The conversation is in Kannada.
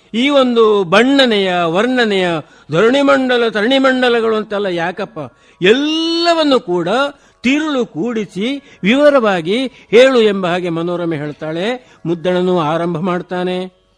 ಈ ಒಂದು ಬಣ್ಣನೆಯ ವರ್ಣನೆಯ ಧರಣಿಮಂಡಲ ತರಣಿಮಂಡಲಗಳು ಅಂತೆಲ್ಲ ಯಾಕಪ್ಪ, ಎಲ್ಲವನ್ನು ಕೂಡ ತಿರುಳು ಕೂಡಿಸಿ ವಿವರವಾಗಿ ಹೇಳು ಎಂಬ ಹಾಗೆ ಮನೋರಮೆ ಹೇಳ್ತಾಳೆ. ಮುದ್ದಣನು ಆರಂಭ ಮಾಡ್ತಾನೆ.